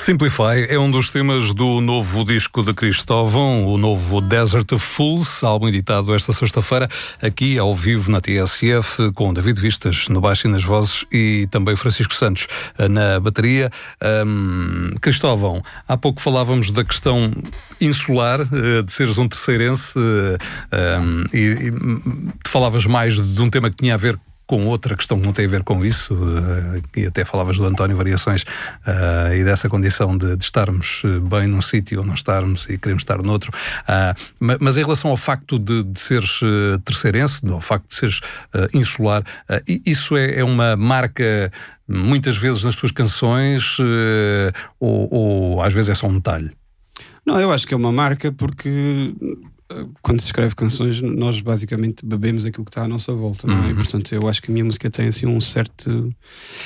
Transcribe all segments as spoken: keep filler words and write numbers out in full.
Simplify é um dos temas do novo disco de Cristóvão, o novo Desert of Fools, álbum editado esta sexta-feira, aqui ao vivo na T S F, com David Vistas no baixo e nas vozes e também Francisco Santos na bateria. Um, Cristóvão, há pouco falávamos da questão insular, de seres um terceirense, um, e, e te falavas mais de um tema que tinha a ver com outra questão que não tem a ver com isso, uh, e até falavas do António Variações, uh, e dessa condição de, de estarmos bem num sítio ou não estarmos e queremos estar noutro. Uh, mas, mas em relação ao facto de, de seres uh, terceirense, ao facto de seres uh, insular, uh, isso é, é uma marca muitas vezes nas tuas canções, uh, ou, ou às vezes é só um detalhe? Não, eu acho que é uma marca porque quando se escreve canções, nós basicamente bebemos aquilo que está à nossa volta, não é? Uhum. E, portanto, eu acho que a minha música tem assim um certo.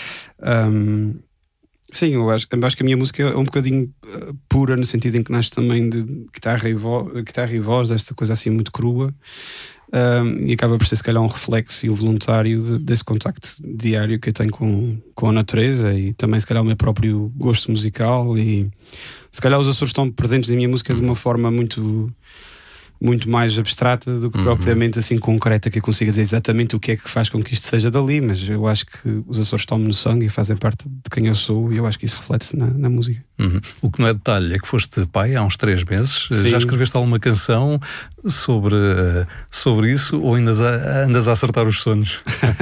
Um, sim, eu acho, eu acho que a minha música é um bocadinho pura, no sentido em que nasce também de guitarra e voz, guitarra e voz, esta coisa assim muito crua, um, e acaba por ser, se calhar, um reflexo involuntário de, desse contacto diário que eu tenho com, com a natureza e também, se calhar, o meu próprio gosto musical. E se calhar, os Açores estão presentes na minha música de uma forma muito. muito mais abstrata do que uhum. propriamente assim concreta, que eu consiga dizer exatamente o que é que faz com que isto seja dali, mas eu acho que os Açores estão-me no sangue e fazem parte de quem eu sou, e eu acho que isso reflete-se na, na música. Uhum. O que não é detalhe é que foste pai há uns três meses. Sim. Já escreveste alguma canção sobre, sobre isso, ou ainda andas a acertar os sonhos?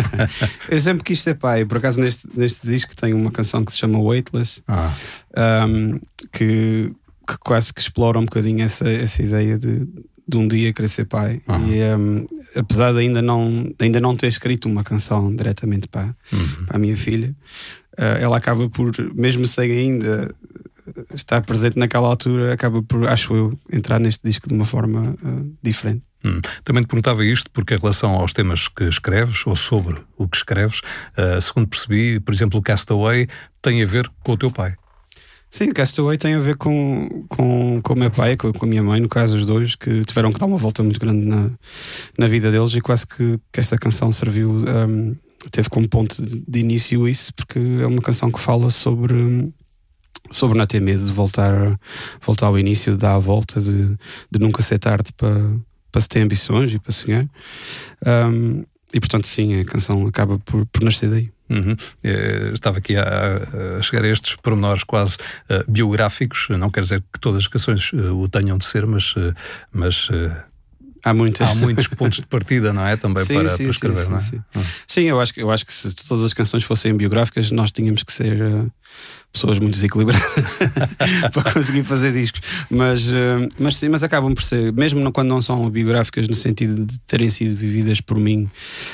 Eu sempre quis ser pai. Por acaso neste, neste disco tem uma canção que se chama Weightless, ah. um, que, que quase que explora um bocadinho essa, essa ideia de de um dia querer ser pai. Uhum. E um, apesar de ainda não, ainda não ter escrito uma canção diretamente para, uhum. para a minha filha, uh, ela acaba por, mesmo sem ainda estar presente naquela altura, acaba por, acho eu, entrar neste disco de uma forma uh, diferente. Hum. Também te perguntava isto porque, em relação aos temas que escreves, ou sobre o que escreves, uh, segundo percebi, por exemplo, o Castaway tem a ver com o teu pai. Sim, o Castaway tem a ver com, com, com o meu pai, com, com a minha mãe, no caso os dois, que tiveram que dar uma volta muito grande na, na vida deles, e quase que, que esta canção serviu, um, teve como ponto de, de início isso, porque é uma canção que fala sobre, sobre não ter medo de voltar, voltar ao início, de dar a volta, de, de nunca ser tarde para, para se ter ambições e para sonhar. Um, e portanto sim, a canção acaba por, por nascer daí. Uhum. Eu estava aqui a, a chegar a estes pormenores quase uh, biográficos. Não quer dizer que todas as canções uh, o tenham de ser, mas, uh, mas uh, há, muitas. há muitos pontos de partida, não é? Também sim, para, sim, para escrever, sim, não é? Sim, sim. Uhum. Sim, eu acho, eu acho que se todas as canções fossem biográficas, nós tínhamos que ser uh, pessoas muito desequilibradas para conseguir fazer discos. Mas, uh, mas sim, mas acabam por ser, mesmo quando não são biográficas, no sentido de terem sido vividas por mim.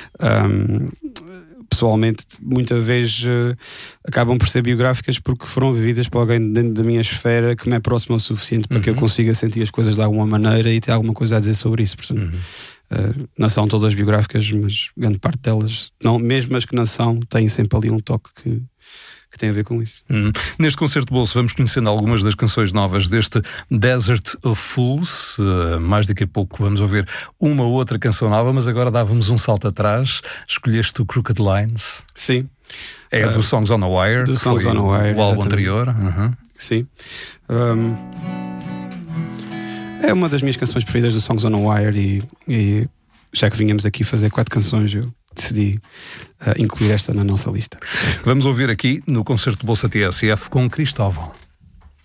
Um, pessoalmente, muitas vezes uh, acabam por ser biográficas porque foram vividas por alguém dentro da minha esfera que me é próximo o suficiente para uhum. que eu consiga sentir as coisas de alguma maneira e ter alguma coisa a dizer sobre isso. Portanto, uhum. uh, não são todas biográficas, mas grande parte delas, não, mesmo as que não são, têm sempre ali um toque que que tem a ver com isso. Hum. Neste concerto bolso vamos conhecendo algumas das canções novas deste Desert of Fools. Uh, mais daqui a pouco vamos ouvir uma ou outra canção nova, mas agora dávamos um salto atrás. Escolheste o Crooked Lines. Sim. É uh, do Songs on the Wire, do que Songs foi on the Wire, o álbum exatamente. anterior. Uhum. Sim. Um, é uma das minhas canções preferidas do Songs on the Wire, e, e já que vínhamos aqui fazer quatro canções, eu decidi uh, incluir esta na nossa lista. Vamos ouvir aqui no concerto Bolsa T S F com Cristóvão.